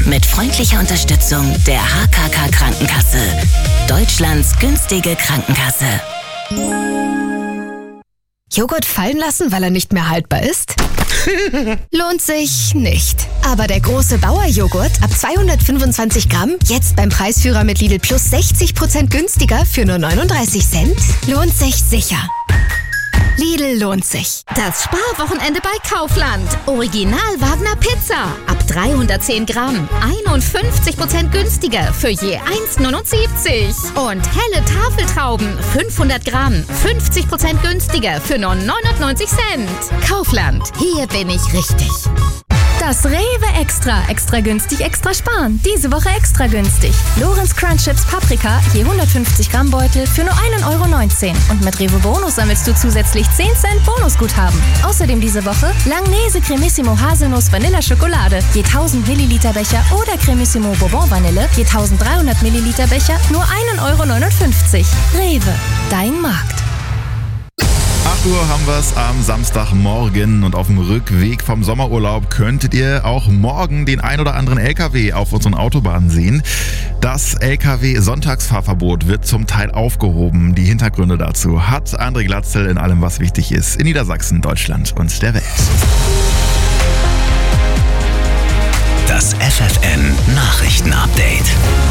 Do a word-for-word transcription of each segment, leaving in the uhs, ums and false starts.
Mit freundlicher Unterstützung der H K K Krankenkasse. Deutschlands günstige Krankenkasse. Joghurt fallen lassen, weil er nicht mehr haltbar ist? Lohnt sich nicht. Aber der große Bauer-Joghurt ab zweihundertfünfundzwanzig Gramm, jetzt beim Preisführer mit Lidl Plus sechzig Prozent günstiger für nur neununddreißig Cent, lohnt sich sicher. Lidl lohnt sich. Das Sparwochenende bei Kaufland. Original Wagner Pizza. Ab dreihundertzehn Gramm. einundfünfzig Prozent günstiger für je eins neunundsiebzig. Und helle Tafeltrauben. fünfhundert Gramm. fünfzig Prozent günstiger für nur neunundneunzig Cent. Kaufland. Hier bin ich richtig. Das Rewe Extra. Extra günstig, extra sparen. Diese Woche extra günstig. Lorenz Crunch Chips Paprika, je hundertfünfzig Gramm Beutel für nur ein Euro neunzehn. Und mit Rewe Bonus sammelst du zusätzlich zehn Cent Bonusguthaben. Außerdem diese Woche Langnese Cremissimo Haselnuss Vanilla Schokolade, je tausend Milliliter Becher oder Cremissimo Bourbon Vanille, je dreizehnhundert Milliliter Becher, nur ein Euro neunundfünfzig. Rewe, dein Markt. acht Uhr haben wir es am Samstagmorgen und auf dem Rückweg vom Sommerurlaub könntet ihr auch morgen den ein oder anderen L K W auf unseren Autobahnen sehen. Das L K W-Sonntagsfahrverbot wird zum Teil aufgehoben. Die Hintergründe dazu hat André Glatzel in allem, was wichtig ist, in Niedersachsen, Deutschland und der Welt. Das F F N-Nachrichten-Update.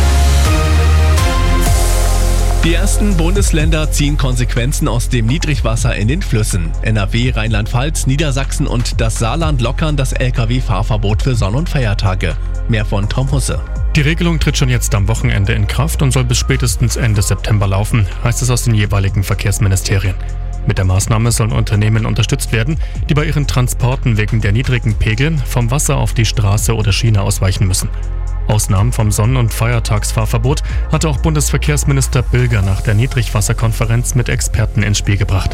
Die ersten Bundesländer ziehen Konsequenzen aus dem Niedrigwasser in den Flüssen. N R W, Rheinland-Pfalz, Niedersachsen und das Saarland lockern das L K W-Fahrverbot für Sonn- und Feiertage. Mehr von Tom Husse. Die Regelung tritt schon jetzt am Wochenende in Kraft und soll bis spätestens Ende September laufen, heißt es aus den jeweiligen Verkehrsministerien. Mit der Maßnahme sollen Unternehmen unterstützt werden, die bei ihren Transporten wegen der niedrigen Pegel vom Wasser auf die Straße oder Schiene ausweichen müssen. Ausnahmen vom Sonn- und Feiertagsfahrverbot hatte auch Bundesverkehrsminister Bilger nach der Niedrigwasserkonferenz mit Experten ins Spiel gebracht.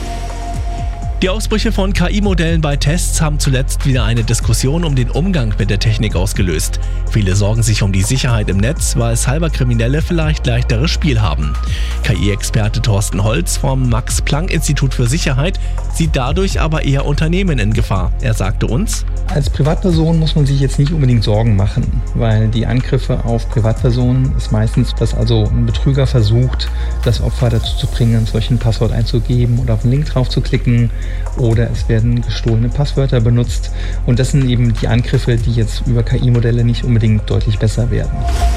Die Ausbrüche von K I-Modellen bei Tests haben zuletzt wieder eine Diskussion um den Umgang mit der Technik ausgelöst. Viele sorgen sich um die Sicherheit im Netz, weil Cyberkriminelle vielleicht leichteres Spiel haben. K I-Experte Thorsten Holz vom Max-Planck-Institut für Sicherheit sieht dadurch aber eher Unternehmen in Gefahr. Er sagte uns: Als Privatperson muss man sich jetzt nicht unbedingt Sorgen machen, weil die Angriffe auf Privatpersonen ist meistens, dass also ein Betrüger versucht, das Opfer dazu zu bringen, solch ein Passwort einzugeben oder auf einen Link drauf zu klicken. Oder es werden gestohlene Passwörter benutzt. Und das sind eben die Angriffe, die jetzt über K I-Modelle nicht unbedingt deutlich besser werden.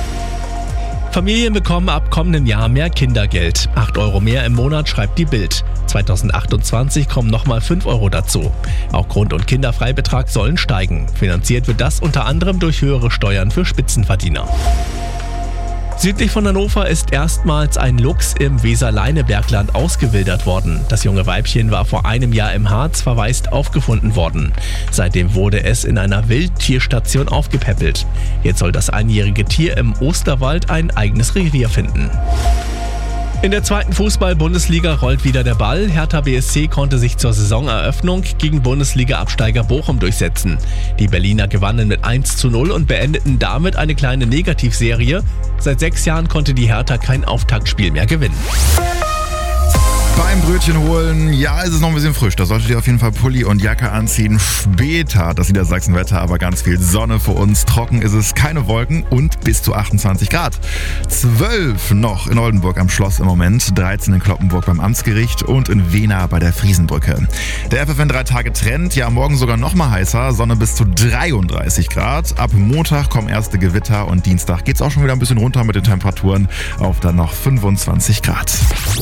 Familien bekommen ab kommenden Jahr mehr Kindergeld. acht Euro mehr im Monat, schreibt die Bild. zweitausendachtundzwanzig kommen nochmal fünf Euro dazu. Auch Grund- und Kinderfreibetrag sollen steigen. Finanziert wird das unter anderem durch höhere Steuern für Spitzenverdiener. Südlich von Hannover ist erstmals ein Luchs im Weser-Leinebergland ausgewildert worden. Das junge Weibchen war vor einem Jahr im Harz verwaist aufgefunden worden. Seitdem wurde es in einer Wildtierstation aufgepäppelt. Jetzt soll das einjährige Tier im Osterwald ein eigenes Revier finden. In der zweiten Fußball-Bundesliga rollt wieder der Ball. Hertha B S C konnte sich zur Saisoneröffnung gegen Bundesliga-Absteiger Bochum durchsetzen. Die Berliner gewannen mit eins zu null und beendeten damit eine kleine Negativserie. Seit sechs Jahren konnte die Hertha kein Auftaktspiel mehr gewinnen. Beim Brötchen holen, ja, ist es noch ein bisschen frisch. Da solltet ihr auf jeden Fall Pulli und Jacke anziehen. Später das Niedersachsenwetter, aber ganz viel Sonne für uns. Trocken ist es, keine Wolken und bis zu achtundzwanzig Grad. zwölf noch in Oldenburg am Schloss im Moment, dreizehn in Cloppenburg beim Amtsgericht und in Wena bei der Friesenbrücke. Der F F N drei Tage Trend, ja, morgen sogar noch mal heißer, Sonne bis zu dreiunddreißig Grad. Ab Montag kommen erste Gewitter und Dienstag geht's auch schon wieder ein bisschen runter mit den Temperaturen auf dann noch fünfundzwanzig Grad.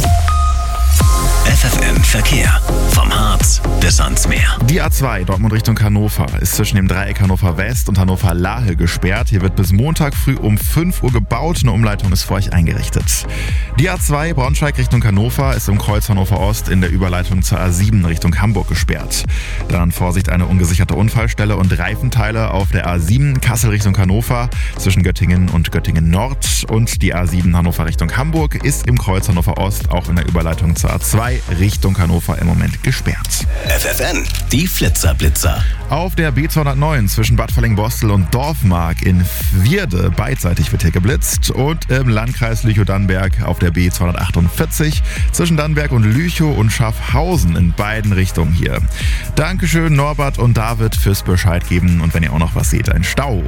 F F N Verkehr. Vom Harz bis ans Meer. Die A zwei Dortmund Richtung Hannover ist zwischen dem Dreieck Hannover West und Hannover Lahe gesperrt. Hier wird bis Montag früh um fünf Uhr gebaut. Eine Umleitung ist für euch eingerichtet. Die A zwei Braunschweig Richtung Hannover ist im Kreuz Hannover Ost in der Überleitung zur A sieben Richtung Hamburg gesperrt. Dann Vorsicht, eine ungesicherte Unfallstelle und Reifenteile auf der A sieben Kassel Richtung Hannover zwischen Göttingen und Göttingen Nord. Und die A sieben Hannover Richtung Hamburg ist im Kreuz Hannover Ost auch in der Überleitung zur A zwei Richtung Hannover im Moment gesperrt. F F N, die Flitzerblitzer. Auf der B zweihundertneun zwischen Bad Verlingen-Bostel und Dorfmark in Vierde beidseitig wird hier geblitzt und im Landkreis Lüchow-Dannenberg auf der B zweihundertachtundvierzig zwischen Dannenberg und Lüchow und Schaffhausen in beiden Richtungen hier. Dankeschön Norbert und David fürs Bescheid geben und wenn ihr auch noch was seht, ein Stau